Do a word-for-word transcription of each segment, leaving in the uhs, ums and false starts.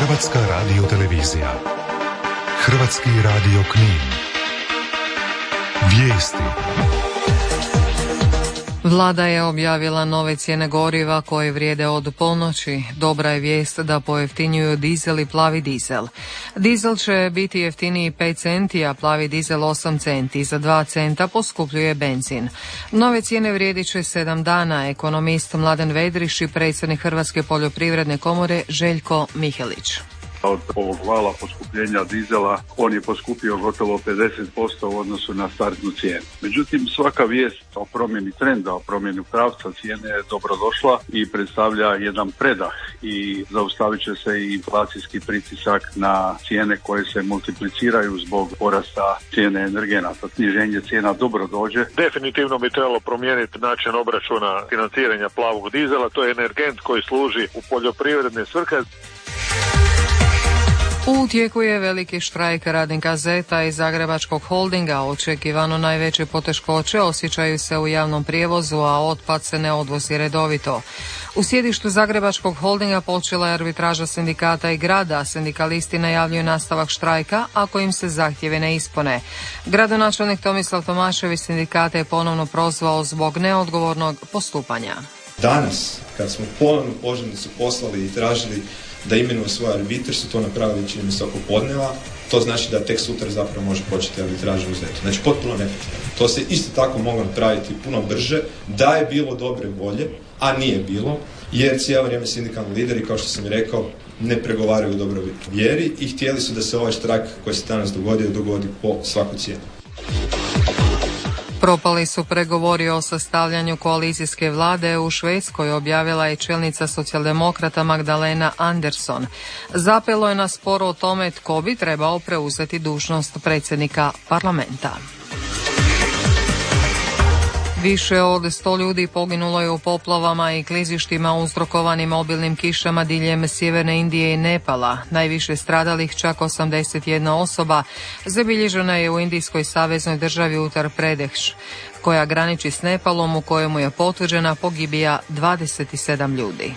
Hrvatska radiotelevizija. Hrvatski radio Knin. Vijesti. Vlada je objavila nove cijene goriva koje vrijede od ponoći. Dobra je vijest da pojeftinjuju dizel i plavi dizel. Dizel će biti jeftiniji pet centi, a plavi dizel osam centi. Za dva centa poskupljuje benzin. Nove cijene vrijedit će sedam dana. Ekonomist Mladen Vedriš i predsjednik Hrvatske poljoprivredne komore Željko Mihelić. Od ovog vala poskupljenja dizela on je poskupio gotovo pedeset posto u odnosu na startnu cijenu. Međutim, svaka vijest o promjeni trenda, o promjeni pravca cijene je dobrodošla i predstavlja jedan predah i zaustavit će se i inflacijski pritisak na cijene koje se multipliciraju zbog porasta cijene energenata. Sniženje cijena dobro dođe. Definitivno bi trebalo promijeniti način obračuna financiranja plavog dizela. To je energent koji služi u poljoprivredne svrhe. U tijeku je veliki štrajk radnika Zeta i Zagrebačkog holdinga. Očekivano najveće poteškoće osjećaju se u javnom prijevozu, a otpad se ne odvozi redovito. U sjedištu Zagrebačkog holdinga počela je arbitraža sindikata i grada. Sindikalisti najavljuju nastavak štrajka ako im se zahtjevi ne ispune. Gradonačelnik Tomislav Tomašević sindikate je ponovno prozvao zbog neodgovornog postupanja. Danas, kad smo ponovno požurnicu poslali i tražili da imenuju svoj arbitr, su to napravili čini mi se oko podneva, to znači da tek sutra zapravo može početi arbitraža u Zetu. Znači potpuno nepotrebno. To se isto tako moglo napraviti puno brže, da je bilo dobre volje, a nije bilo, jer cijelo vrijeme sindikalni lideri, kao što sam i rekao, ne pregovaraju u dobroj vjeri i htjeli su da se ovaj štrajk koji se danas dogodio, dogodi po svaku cijenu. Propali su pregovori o sastavljanju koalicijske vlade u Švedskoj, objavila je čelnica socijaldemokrata Magdalena Andersson. Zapelo je na spor o tome tko bi trebao preuzeti dužnost predsjednika parlamenta. Više od sto ljudi poginulo je u poplavama i klizištima uzrokovanim obilnim kišama diljem sjeverne Indije i Nepala. Najviše stradalih, čak osamdeset jedna osoba, zabilježena je u indijskoj saveznoj državi Uttar Pradesh, koja graniči s Nepalom, u kojemu je potvrđena pogibija dvadeset sedam ljudi.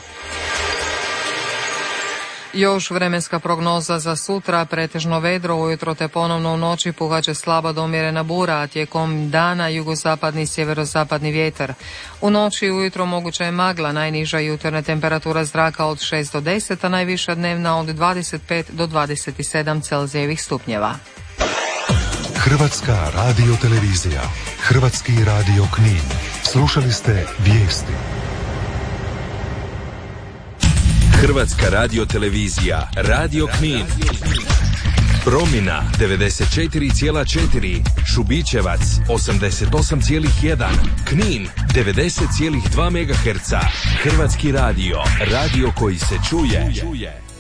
Još vremenska prognoza za sutra, pretežno vedro ujutro te ponovno u noći puhaće slaba do umjerena bura, a tijekom dana jugozapadni i sjeverozapadni vjetar. U noći i ujutro moguća je magla, najniža jutarnja temperatura zraka od šest do deset, a najviša dnevna od dvadeset pet do dvadeset sedam Celzijevih stupnjeva. Hrvatska radiotelevizija, Hrvatski radio Knin. Slušali ste vijesti. Hrvatska radiotelevizija, Radio Knin. Promina devedeset četiri zarez četiri, Šubićevac osamdeset osam zarez jedan, Knin devedeset zarez dva megaherca. Hrvatski radio, radio koji se čuje.